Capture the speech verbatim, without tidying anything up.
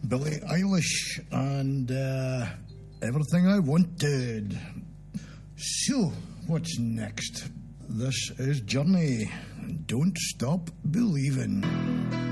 Billie Eilish and uh, Everything I Wanted. So, what's next? This is Journey. Don't Stop Believing.